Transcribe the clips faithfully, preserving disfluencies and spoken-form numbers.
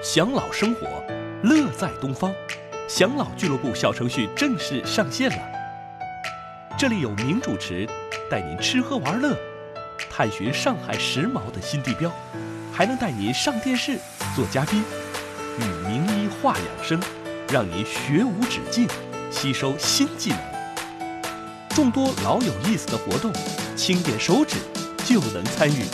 享老生活，乐在东方。享老俱乐部小程序正式上线了，这里有名主持带您吃喝玩乐，探寻上海时髦的新地标，还能带您上电视做嘉宾，与名医话养生，让您学无止境，吸收新技能。众多老有意思的活动，轻点手指就能参与，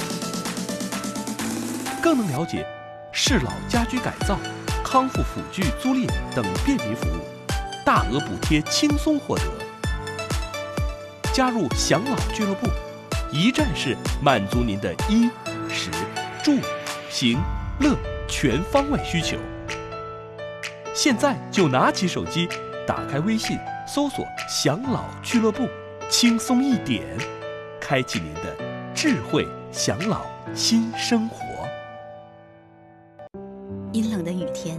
更能了解适老家居改造、康复辅具租赁等便民服务，大额补贴轻松获得。加入享老俱乐部，一站式满足您的衣食住行乐全方位需求。现在就拿起手机，打开微信，搜索享老俱乐部，轻松一点，开启您的智慧享老新生活。 阴冷的雨天，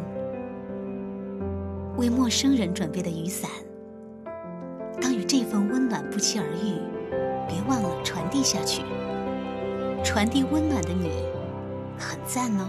为陌生人准备的雨伞，当与这份温暖不期而遇，别忘了传递下去。传递温暖的你，很赞哦。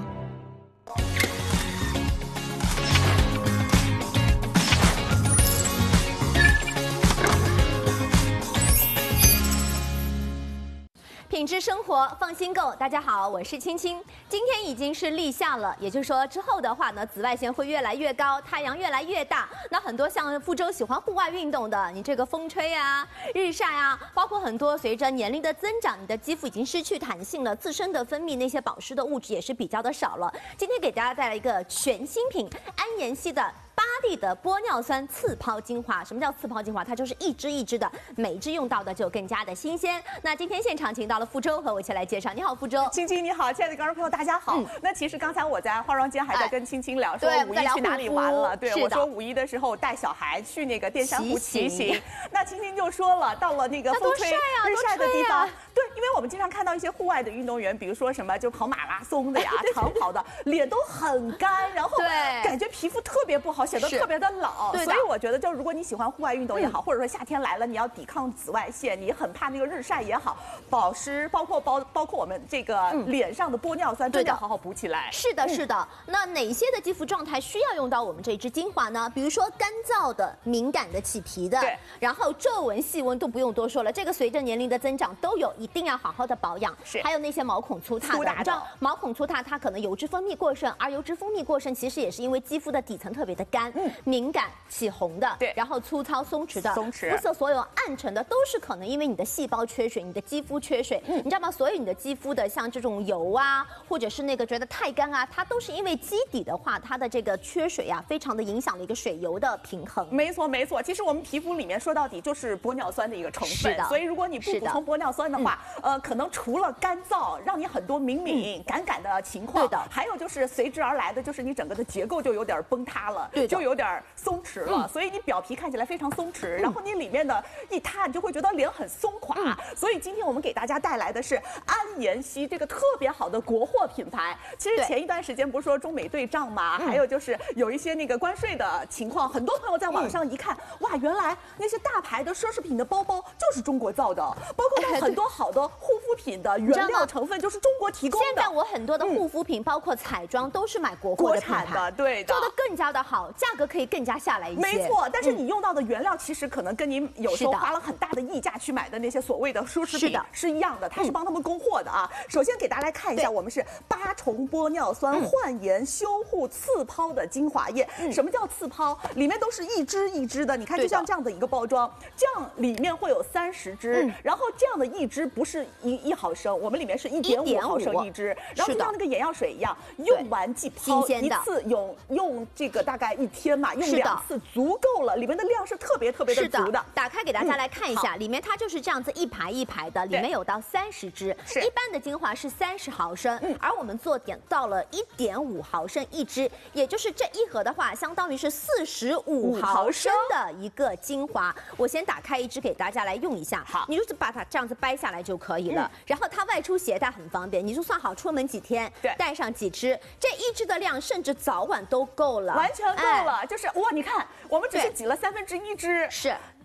品质生活，放心购。大家好，我是青青。今天已经是立夏了，也就是说之后的话呢，紫外线会越来越高，太阳越来越大。那很多像福州喜欢户外运动的，你这个风吹啊、日晒啊，包括很多随着年龄的增长，你的肌肤已经失去弹性了，自身的分泌那些保湿的物质也是比较的少了。今天给大家带来一个全新品，安妍希的巴蒂的玻尿酸次抛精华。什么叫次抛精华？它就是一支一支的，每一支用到的就更加的新鲜。那今天现场请到了傅周和我一起来介绍。你好，傅周。 青青你好，亲爱的观众朋友大家好。嗯、那其实刚才我在化妆间还在跟青青聊，说五一去哪里玩了？对，我说五一的时候带小孩去那个淀山湖骑行。那青青就说了，到了那个风吹日晒的地方，对，因为我们经常看到一些户外的运动员，比如说什么就跑马拉松的呀、长跑的，脸都很干，然后感觉皮肤特别不好，显得特别的老。所以我觉得，就如果你喜欢户外运动也好，嗯、或者说夏天来了，你要抵抗紫外线，你很怕那个日晒也好，保湿包括包包括我们这个脸上的玻尿酸，真的好好补起来。 是的，是的。嗯、那哪些的肌肤状态需要用到我们这支精华呢？比如说干燥的、敏感的、起皮的， 对， 然后皱纹、细纹都不用多说了，这个随着年龄的增长都有，一定要好好的保养。 是， 还有那些毛孔粗大的，你知道毛孔粗大，它可能油脂分泌过剩，而油脂分泌过剩其实也是因为肌肤的底层特别的干、嗯、敏感。起红的， 对， 然后粗糙松弛的， 松弛， 肤色所有暗沉的，都是可能因为你的细胞缺水，你的肌肤缺水，嗯，你知道吗？所有你的肌肤的像这种油啊，或者是那个觉得太干啊，它都是因为基底的话，它的这个缺水啊，非常的影响了一个水油的平衡。 没错，没错。其实我们皮肤里面说到底就是玻尿酸的一个成分，所以如果你不补充玻尿酸的话，嗯、呃，可能除了干燥，让你很多敏敏、嗯、感感的情况， 对的， 还有就是随之而来的就是你整个的结构就有点崩塌了， 对， 就有点松弛了。嗯，所以你表皮看起来非常松弛，然后你里面的一塌，你就会觉得脸很松垮。嗯、所以今天我们给大家带来的是安妍希这个特别好的国货品牌。其实前一段时间不是说中美对账嘛，还有就是有一些那个关税的情况，很多朋友在网上一看，嗯、哇，原来那些大牌的奢侈品的包包就是中国造的，包括它很多好的护肤品的原料成分就是中国提供的。 现在我很多的护肤品，嗯、包括彩妆都是买国货的品牌， 国产的，对的， 做的更加的好，价格可以更加下来一些。 没错，但是你用到的原料其实可能跟您有时候花了很大的溢价去买的那些所谓的奢侈品是一样的，它是帮他们供货的啊。嗯、首先给大家来看一下，我们是八重玻尿酸焕颜修护次抛的精华液。嗯、什么叫次抛？里面都是一支一支的，你看就像这样的一个包装，这样里面会有三十支，嗯、然后这样的一支不是一一毫升，我们里面是一点五毫升一支，然后就像那个眼药水一样，用完即抛，一次用用这个大概一天嘛，用两次足够了，里面的量是特别特别的足的。 打开给大家来看一下，嗯、里面它就是这样子一排一排的，里面有到三十支。一般的精华是三十毫升，嗯、而我们做点到了一点五毫升一支，也就是这一盒的话，相当于是四十五毫升的一个精华。我先打开一支给大家来用一下， 好， 你就是把它这样子掰下来就可以了。嗯、然后它外出携带很方便，你就算好出门几天， 对， 带上几支，这一支的量甚至早晚都够了， 完全够了。哎、就是哇，你看我们只是挤了三分之一支， 是。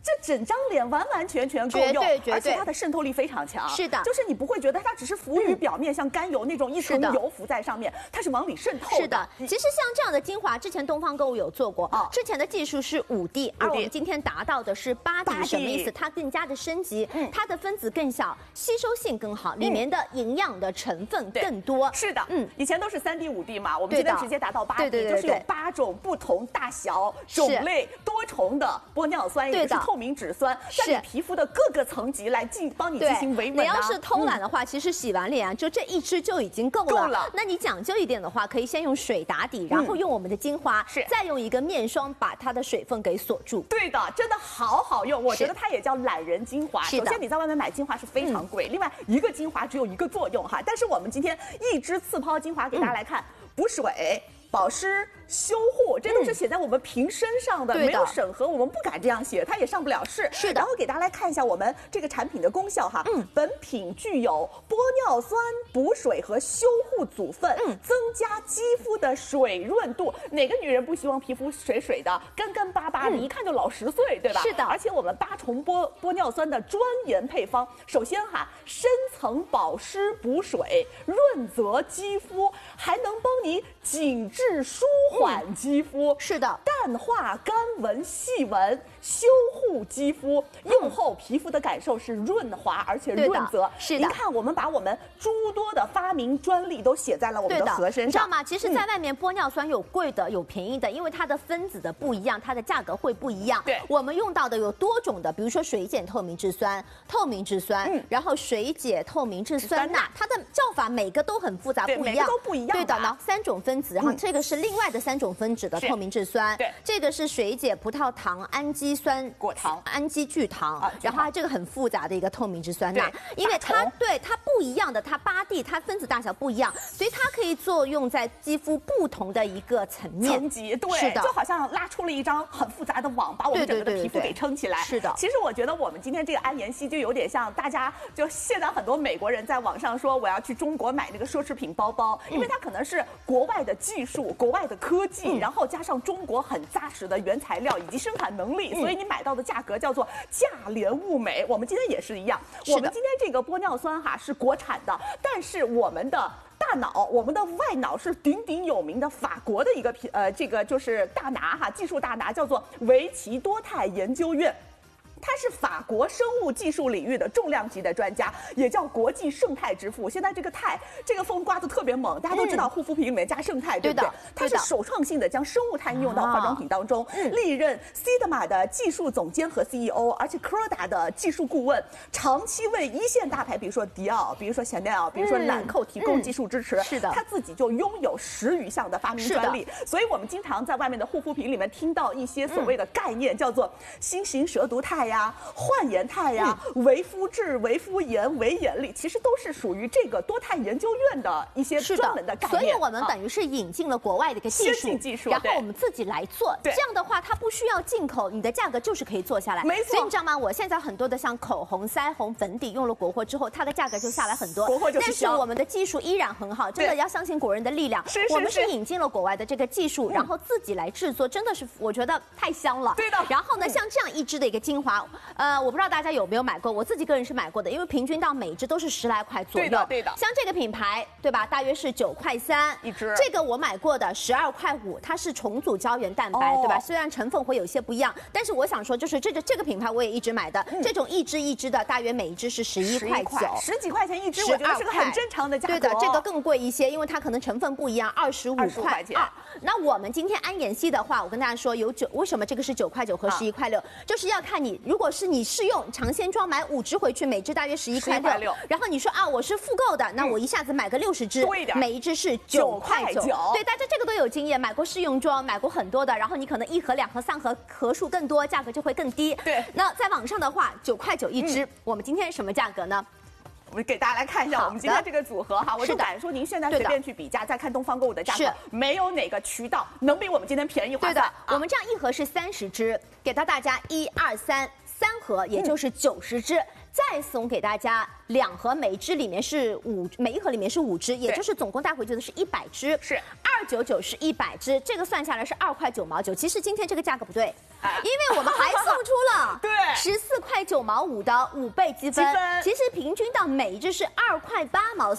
这整张脸完完全全够用，而且它的渗透力非常强。 是的， 就是你不会觉得它只是浮于表面，嗯、像甘油那种一层油浮在上面，它是往里渗透的。 是的，其实像这样的精华，之前东方购物有做过，哦、之前的技术是五 D， 而我们今天达到的是八 D， 什么意思？它更加的升级，嗯、它的分子更小，吸收性更好，里面的营养的成分更多。 是的，嗯，以前都是三 D、五 D 嘛，我们今天直接达到八 D， 就是有八种不同大小、种类多重的玻尿酸，也就是透明质酸，在你皮肤的各个层级来进帮你进行维稳。 你要是偷懒的话，其实洗完脸啊，就这一支就已经够了。够了。那你讲究一点的话，可以先用水打底，然后用我们的精华，是再用一个面霜把它的水分给锁住。 对的，真的好好用，我觉得它也叫懒人精华。首先你在外面买精华是非常贵，另外一个精华只有一个作用哈，但是我们今天一支次抛精华给大家来看，补水、保湿、修护，这都是写在我们瓶身上的，嗯、没有审核，我们不敢这样写，它也上不了市。 是的。 然后给大家来看一下我们这个产品的功效哈，嗯，本品具有玻尿酸补水和修护组分，嗯，增加肌肤的水润度。哪个女人不希望皮肤水水的、干干巴巴的，嗯、一看就老十岁，对吧？ 是的。 而且我们八重玻玻尿酸的专研配方，首先哈，深层保湿补水，润泽肌肤，还能帮你紧致舒缓。缓肌肤、嗯、 是的， 淡化干纹、细纹，修护肌肤，用后皮肤的感受是润滑而且润泽。 是的， 您看，我们把我们诸多的发明专利都写在了我们的盒身上， 你知道吗？其实，在外面玻尿酸有贵的，有便宜的，因为它的分子的不一样，它的价格会不一样。 对， 我们用到的有多种的，比如说水解透明质酸、透明质酸，嗯，然后水解透明质酸钠，它的叫法每个都很复杂，不一样， 每个都不一样。 对的，然后三种分子，然后这个是另外的三种分子的透明质酸， 对， 这个是水解葡萄糖氨基酸果糖、 氨基聚糖，啊、然后它这个很复杂的一个透明质酸钠，因为它对它不一样的，它八 D 它分子大小不一样，所以它可以作用在肌肤不同的一个层面层级，对， 是的， 就好像拉出了一张很复杂的网，把我们整个的皮肤给撑起来。 是的， 其实我觉得我们今天这个安妍希就有点像大家，就现在很多美国人在网上说我要去中国买那个奢侈品包包，因为它可能是国外的技术、国外的科技，嗯、然后加上中国很扎实的原材料以及生产能力，嗯、所以你买到的价格叫做价廉物美。我们今天也是一样，我们今天这个玻尿酸哈是国产的，但是我们的大脑，我们的外脑是鼎鼎有名的法国的一个呃，这个就是大拿哈，技术大拿，叫做维奇多肽研究院。他是法国生物技术领域的重量级的专家，也叫国际胜肽之父。现在这个肽，这个风刮得特别猛，大家都知道护肤品里面加胜肽，嗯、对不对？他是首创性的将生物肽应用到化妆品当中，啊、历任 Sigma 的技术总监和 C E O， 而且 Croda 的技术顾问，长期为一线大牌，比如说迪奥，比如说 Chanel， 比如说兰蔻提供技术支持。嗯嗯、是的，他自己就拥有十余项的发明专利，所以我们经常在外面的护肤品里面听到一些所谓的概念，嗯、叫做新型蛇毒肽呀、焕颜肽呀、嗯、维肤质、维肤颜、维眼力，其实都是属于这个多肽研究院的一些专门的概念。 所以我们等于是引进了国外的一个技术， 技术， 然后我们自己来做。这样的话，它不需要进口，你的价格就是可以做下来。 没错。 所以你知道吗？我现在很多的像口红、腮红、粉底用了国货之后，它的价格就下来很多。 国货就是香。 但是我们的技术依然很好，真的要相信国人的力量。 是是是。 我们是引进了国外的这个技术，然后自己来制作，真的是我觉得太香了。 对的。 然后呢，像这样一支的一个精华，呃，我不知道大家有没有买过，我自己个人是买过的，因为平均到每支都是十来块左右。 对的，对的。 像这个品牌，对吧？大约是九块三一支。 这个我买过的十二块五，它是重组胶原蛋白，哦、对吧？虽然成分会有些不一样，但是我想说，就是这个这个品牌我也一直买的，嗯、这种一支一支的，大约每一支是十一块九， 十几块钱一支，我觉得是个很正常的价格。 对的，这个更贵一些，因为它可能成分不一样，二十五块钱。那我们今天安妍希的话，我跟大家说有九，为什么这个是九块九和十一块六？啊、就是要看你，如果是你试用尝鲜装买五支回去，每支大约十一块六，然后你说啊，我是复购的，那我一下子买个六十支， 多一点， 每一支是九块九。对，大家这个都有经验，买过试用装，买过很多的，然后你可能一盒、两盒、三盒，盒数更多，价格就会更低。 对， 那在网上的话，九块九一支，嗯、我们今天什么价格呢？ 我们给大家来看一下我们今天这个组合哈，我就敢说您现在随便去比价，再看东方购物的价格，没有哪个渠道能比我们今天便宜划算。 对的，我们这样一盒是三十支，给到大家一二三三盒，也就是九十支。 再送给大家两盒，每一支里面是五，每一盒里面是五支，也就是总共带回去的是一百支， 是二九九是一百支，这个算下来是二块九毛九。其实今天这个价格不对，因为我们还送出了对十四块九毛五的五倍积分，其实平均到每一支是二块八毛四。